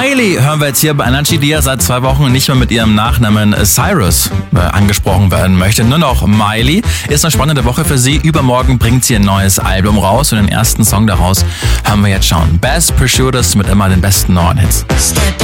Miley hören wir jetzt hier bei Energy, die ja seit 2 Wochen nicht mehr mit ihrem Nachnamen Cyrus angesprochen werden möchte. Nur noch Miley. Ist eine spannende Woche für sie. Übermorgen bringt sie ein neues Album raus und den ersten Song daraus hören wir jetzt schon. Best Prosciuttos mit immer den besten neuen Hits.